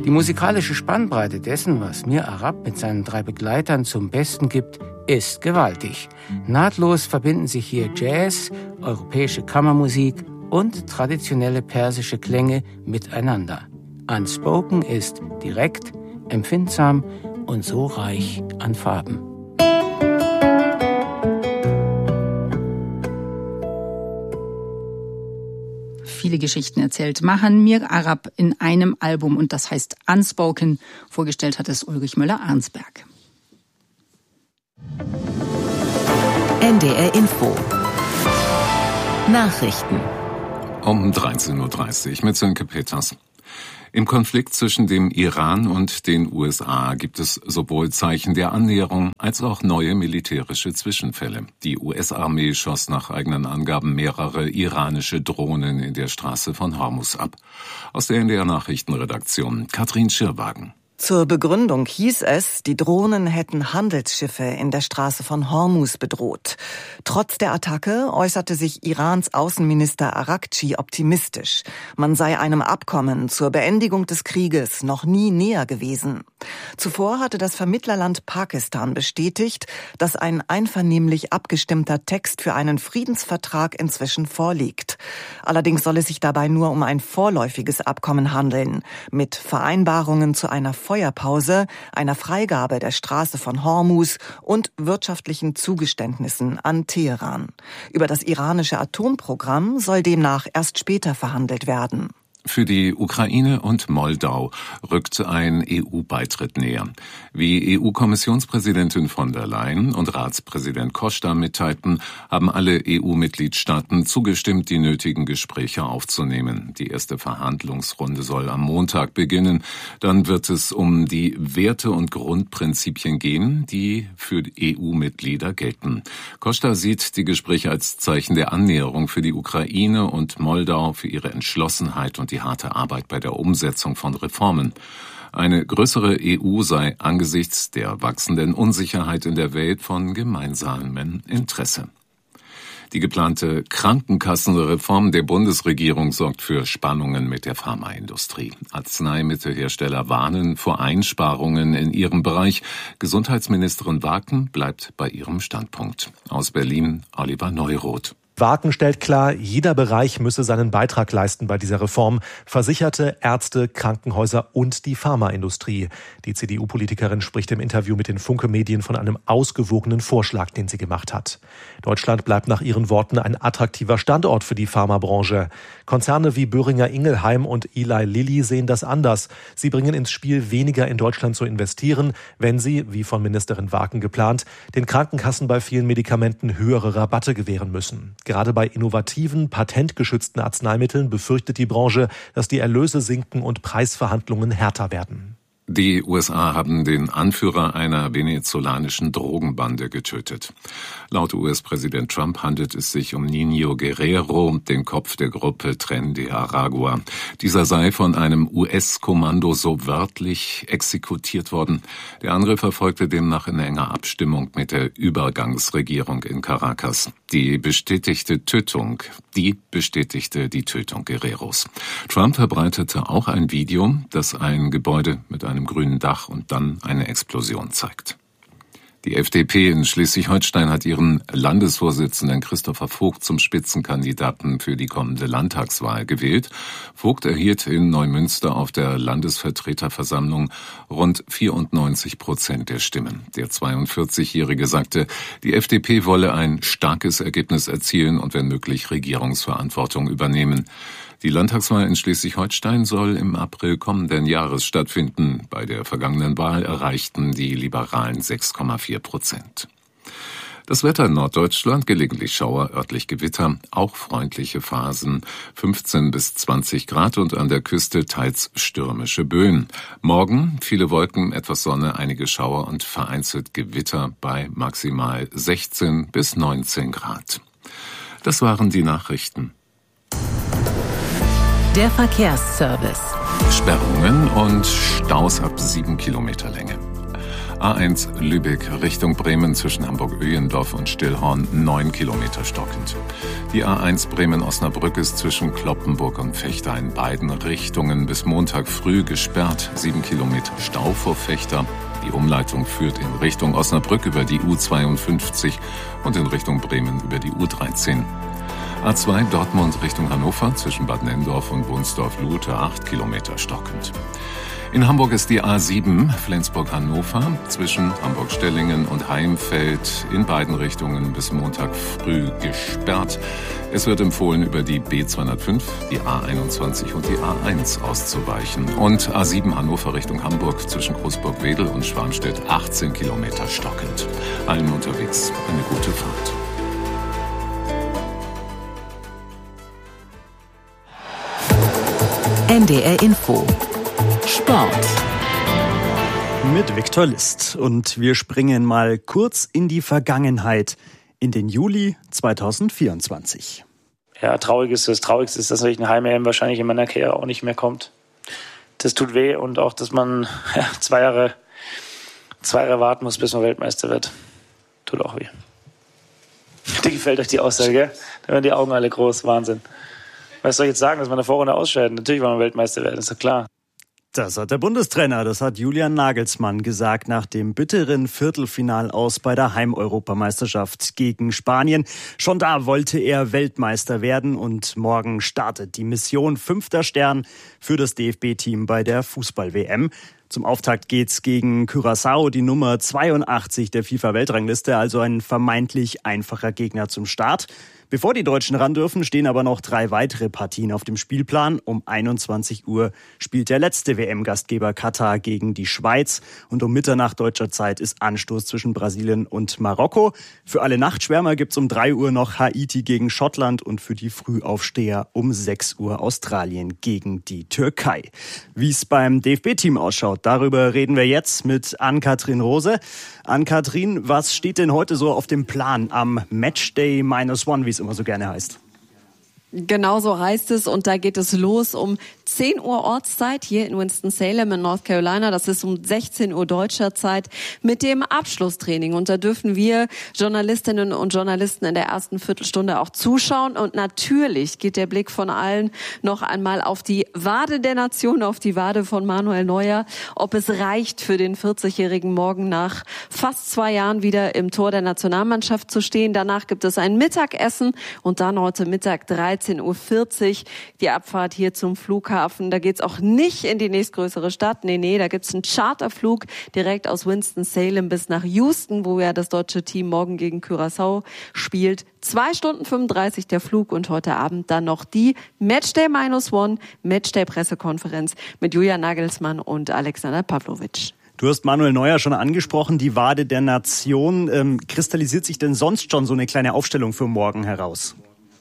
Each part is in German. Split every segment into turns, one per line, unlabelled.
Die musikalische Spannbreite dessen, was Mir Arab mit seinen 3 Begleitern zum Besten gibt, ist gewaltig. Nahtlos verbinden sich hier Jazz, europäische Kammermusik und traditionelle persische Klänge miteinander. Unspoken ist direkt, empfindsam und so reich an Farben.
Viele Geschichten erzählt machen Mir Arab in einem Album und das heißt Unspoken. Vorgestellt hat es Ulrich Müller-Arnsberg.
NDR Info. Nachrichten.
Um 13.30 Uhr mit Sönke Peters. Im Konflikt zwischen dem Iran und den USA gibt es sowohl Zeichen der Annäherung als auch neue militärische Zwischenfälle. Die US-Armee schoss nach eigenen Angaben mehrere iranische Drohnen in der Straße von Hormuz ab. Aus der NDR Nachrichtenredaktion Katrin Schirwagen.
Zur Begründung hieß es, die Drohnen hätten Handelsschiffe in der Straße von Hormuz bedroht. Trotz der Attacke äußerte sich Irans Außenminister Araghchi optimistisch. Man sei einem Abkommen zur Beendigung des Krieges noch nie näher gewesen. Zuvor hatte das Vermittlerland Pakistan bestätigt, dass ein einvernehmlich abgestimmter Text für einen Friedensvertrag inzwischen vorliegt. Allerdings soll es sich dabei nur um ein vorläufiges Abkommen handeln, mit Vereinbarungen zu einer Feuerpause, einer Freigabe der Straße von Hormuz und wirtschaftlichen Zugeständnissen an Teheran. Über das iranische Atomprogramm soll demnach erst später verhandelt werden.
Für die Ukraine und Moldau rückt ein EU-Beitritt näher. Wie EU-Kommissionspräsidentin von der Leyen und Ratspräsident Costa mitteilten, haben alle EU-Mitgliedstaaten zugestimmt, die nötigen Gespräche aufzunehmen. Die erste Verhandlungsrunde soll am Montag beginnen. Dann wird es um die Werte und Grundprinzipien gehen, die für EU-Mitglieder gelten. Costa sieht die Gespräche als Zeichen der Annäherung für die Ukraine und Moldau, für ihre Entschlossenheit und die harte Arbeit bei der Umsetzung von Reformen. Eine größere EU sei angesichts der wachsenden Unsicherheit in der Welt von gemeinsamem Interesse. Die geplante Krankenkassenreform der Bundesregierung sorgt für Spannungen mit der Pharmaindustrie. Arzneimittelhersteller warnen vor Einsparungen in ihrem Bereich. Gesundheitsministerin Waken bleibt bei ihrem Standpunkt. Aus Berlin Oliver Neuroth.
Waken stellt klar, jeder Bereich müsse seinen Beitrag leisten bei dieser Reform. Versicherte, Ärzte, Krankenhäuser und die Pharmaindustrie. Die CDU-Politikerin spricht im Interview mit den Funke-Medien von einem ausgewogenen Vorschlag, den sie gemacht hat. Deutschland bleibt nach ihren Worten ein attraktiver Standort für die Pharmabranche. Konzerne wie Boehringer Ingelheim und Eli Lilly sehen das anders. Sie bringen ins Spiel, weniger in Deutschland zu investieren, wenn sie, wie von Ministerin Waken geplant, den Krankenkassen bei vielen Medikamenten höhere Rabatte gewähren müssen. Gerade bei innovativen, patentgeschützten Arzneimitteln befürchtet die Branche, dass die Erlöse sinken und Preisverhandlungen härter werden.
Die USA haben den Anführer einer venezolanischen Drogenbande getötet. Laut US-Präsident Trump handelt es sich um Niño Guerrero, den Kopf der Gruppe Tren de Aragua. Dieser sei von einem US-Kommando so wörtlich exekutiert worden. Der Angriff erfolgte demnach in enger Abstimmung mit der Übergangsregierung in Caracas. Die bestätigte die Tötung Guerreros. Trump verbreitete auch ein Video, das ein Gebäude mit einem grünen Dach und dann eine Explosion zeigt. Die FDP in Schleswig-Holstein hat ihren Landesvorsitzenden Christopher Vogt zum Spitzenkandidaten für die kommende Landtagswahl gewählt. Vogt erhielt in Neumünster auf der Landesvertreterversammlung rund 94% der Stimmen. Der 42-Jährige sagte, die FDP wolle ein starkes Ergebnis erzielen und wenn möglich Regierungsverantwortung übernehmen. Die Landtagswahl in Schleswig-Holstein soll im April kommenden Jahres stattfinden. Bei der vergangenen Wahl erreichten die Liberalen 6,4%. Das Wetter in Norddeutschland, gelegentlich Schauer, örtlich Gewitter, auch freundliche Phasen, 15 bis 20 Grad und an der Küste teils stürmische Böen. Morgen viele Wolken, etwas Sonne, einige Schauer und vereinzelt Gewitter bei maximal 16 bis 19 Grad. Das waren die Nachrichten.
Der Verkehrsservice.
Sperrungen und Staus ab 7 Kilometer Länge. A1 Lübeck Richtung Bremen zwischen Hamburg-Öhendorf und Stillhorn 9 Kilometer stockend. Die A1 Bremen-Osnabrück ist zwischen Cloppenburg und Vechta in beiden Richtungen bis Montag früh gesperrt. 7 Kilometer Stau vor Vechta. Die Umleitung führt in Richtung Osnabrück über die U52 und in Richtung Bremen über die U13. A2 Dortmund Richtung Hannover zwischen Bad Nenndorf und Wunsdorf-Lulte 8 Kilometer stockend. In Hamburg ist die A7 Flensburg-Hannover zwischen Hamburg-Stellingen und Heimfeld in beiden Richtungen bis Montag früh gesperrt. Es wird empfohlen, über die B205, die A21 und die A1 auszuweichen. Und A7 Hannover Richtung Hamburg zwischen Großburg-Wedel und Schwarmstedt 18 Kilometer stockend. Allen unterwegs eine gute Fahrt.
NDR Info Sport
mit Viktor List. Und wir springen mal kurz in die Vergangenheit, in den Juli 2024.
Ja, traurig ist das. Traurigste ist, dass natürlich eine Heim-EM wahrscheinlich in meiner Karriere auch nicht mehr kommt. Das tut weh und auch, dass man 2 Jahre warten muss, bis man Weltmeister wird. Tut auch weh. Dir gefällt euch die Aussage, gell? Da werden die Augen alle groß. Wahnsinn. Was soll ich jetzt sagen, dass man in der Vorrunde ausscheidet? Natürlich wollen wir Weltmeister werden, ist doch klar.
Das hat der Bundestrainer, das hat Julian Nagelsmann gesagt nach dem bitteren Viertelfinalaus bei der Heimeuropameisterschaft gegen Spanien. Schon da wollte er Weltmeister werden und morgen startet die Mission 5. Stern für das DFB-Team bei der Fußball-WM. Zum Auftakt geht's gegen Curaçao, die Nummer 82 der FIFA-Weltrangliste, also ein vermeintlich einfacher Gegner zum Start. Bevor die Deutschen ran dürfen, stehen aber noch 3 weitere Partien auf dem Spielplan. Um 21 Uhr spielt der letzte WM-Gastgeber Katar gegen die Schweiz. Und um Mitternacht deutscher Zeit ist Anstoß zwischen Brasilien und Marokko. Für alle Nachtschwärmer gibt's um 3 Uhr noch Haiti gegen Schottland und für die Frühaufsteher um 6 Uhr Australien gegen die Türkei. Wie es beim DFB-Team ausschaut, darüber reden wir jetzt mit Ann-Kathrin Rose. Ann-Kathrin, was steht denn heute so auf dem Plan am Matchday -1, wie es immer so gerne heißt?
Genau so heißt es und da geht es los um 10 Uhr Ortszeit hier in Winston-Salem in North Carolina. Das ist um 16 Uhr deutscher Zeit mit dem Abschlusstraining. Und da dürfen wir Journalistinnen und Journalisten in der ersten Viertelstunde auch zuschauen. Und natürlich geht der Blick von allen noch einmal auf die Wade der Nation, auf die Wade von Manuel Neuer. Ob es reicht für den 40-Jährigen morgen nach fast 2 Jahren wieder im Tor der Nationalmannschaft zu stehen. Danach gibt es ein Mittagessen und dann heute Mittag 13:40 Uhr die Abfahrt hier zum Flughafen. Da geht's auch nicht in die nächstgrößere Stadt. Nee, da gibt's einen Charterflug direkt aus Winston-Salem bis nach Houston, wo ja das deutsche Team morgen gegen Curaçao spielt. 2 Stunden 35 der Flug und heute Abend dann noch die Matchday -1, Matchday-Pressekonferenz mit Julian Nagelsmann und Alexander Pavlovic.
Du hast Manuel Neuer schon angesprochen, die Wade der Nation. Kristallisiert sich denn sonst schon so eine kleine Aufstellung für morgen heraus?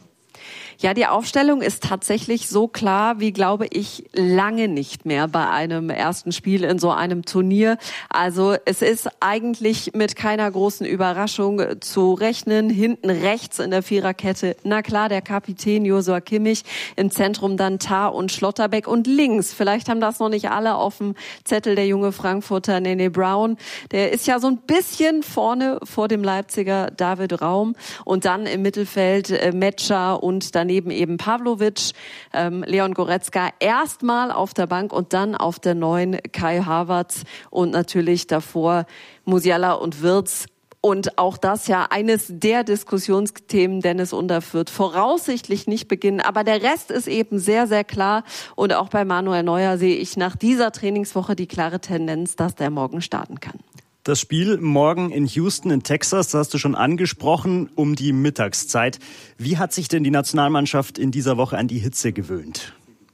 Ja, die Aufstellung ist tatsächlich so klar wie, glaube ich, lange nicht mehr bei einem ersten Spiel in so einem Turnier. Also es ist eigentlich mit keiner großen Überraschung zu rechnen. Hinten rechts in der Viererkette, na klar, der Kapitän Joshua Kimmich, im Zentrum dann Tah und Schlotterbeck und links, vielleicht haben das noch nicht alle auf dem Zettel, der junge Frankfurter Nene Brown. Der ist ja so ein bisschen vorne vor dem Leipziger David Raum und dann im Mittelfeld Metscher und daneben eben Pavlovic, Leon Goretzka erstmal auf der Bank und dann auf der 9 Kai Havertz und natürlich davor Musiala und Wirtz. Und auch das ja eines der Diskussionsthemen, Dennis Undaff wird voraussichtlich nicht beginnen. Aber der Rest ist eben sehr, sehr klar. Und auch bei Manuel Neuer sehe ich nach dieser Trainingswoche die klare Tendenz, dass der morgen starten kann.
Das Spiel morgen in Houston in Texas, das hast du schon angesprochen, um die Mittagszeit. Wie hat sich denn die Nationalmannschaft in dieser Woche an die Hitze gewöhnt?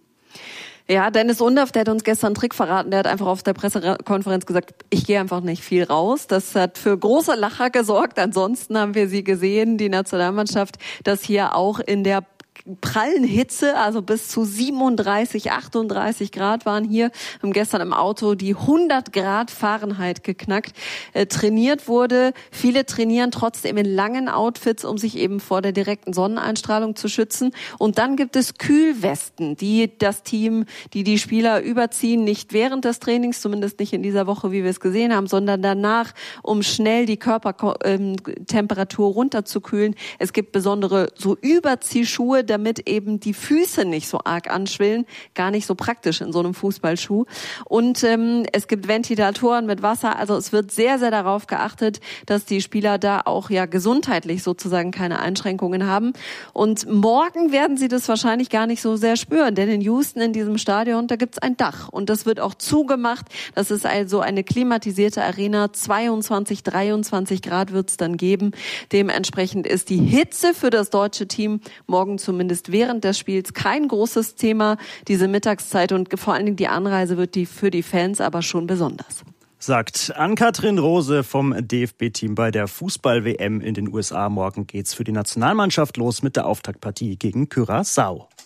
Ja, Dennis Undaff, der hat uns gestern einen Trick verraten. Der hat einfach auf der Pressekonferenz gesagt, ich gehe einfach nicht viel raus. Das hat für große Lacher gesorgt. Ansonsten haben wir sie gesehen, die Nationalmannschaft, das hier auch in der prallen Hitze, also bis zu 37, 38 Grad waren hier. Wir haben gestern im Auto die 100 Grad Fahrenheit geknackt. Trainiert wurde. Viele trainieren trotzdem in langen Outfits, um sich eben vor der direkten Sonneneinstrahlung zu schützen. Und dann gibt es Kühlwesten, die das Team, die Spieler überziehen, nicht während des Trainings, zumindest nicht in dieser Woche, wie wir es gesehen haben, sondern danach, um schnell die Körpertemperatur runterzukühlen. Es gibt besondere so Überziehschuhe, damit eben die Füße nicht so arg anschwillen. Gar nicht so praktisch in so einem Fußballschuh. Und es gibt Ventilatoren mit Wasser. Also es wird sehr, sehr darauf geachtet, dass die Spieler da auch ja gesundheitlich sozusagen keine Einschränkungen haben. Und morgen werden sie das wahrscheinlich gar nicht so sehr spüren, denn in Houston, in diesem Stadion, da gibt's ein Dach und das wird auch zugemacht. Das ist also eine klimatisierte Arena. 22, 23 Grad wird's dann geben. Dementsprechend ist die Hitze für das deutsche Team morgen zumindest während des Spiels kein großes Thema. Diese Mittagszeit und vor allen Dingen die Anreise wird für die Fans aber schon besonders.
Sagt Ann-Kathrin Rose vom DFB-Team bei der Fußball-WM in den USA. Morgen geht's für die Nationalmannschaft los mit der Auftaktpartie gegen Curaçao.